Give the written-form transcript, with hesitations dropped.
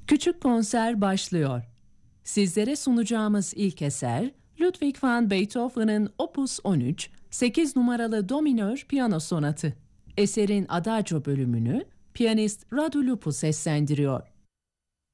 Küçük konser başlıyor. Sizlere sunacağımız ilk eser Ludwig van Beethoven'ın Opus 13, 8 numaralı do minör piyano sonatı. Eserin adagio bölümünü piyanist Radu Lupu seslendiriyor.